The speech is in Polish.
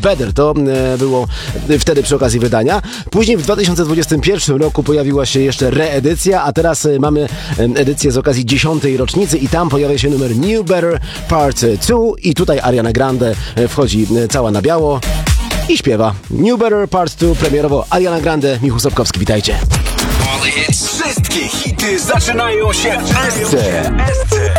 Better. To było wtedy przy okazji wydania. Później w 2021 roku pojawiła się jeszcze reedycja, a teraz mamy edycję z okazji 10. rocznicy i tam pojawia się numer New Better Part 2 i tutaj Ariana Grande wchodzi cała na biało i śpiewa. New Better Part 2 premierowo Ariana Grande, Michał Sobkowski, witajcie. Wszystkie hity zaczynają się w SC.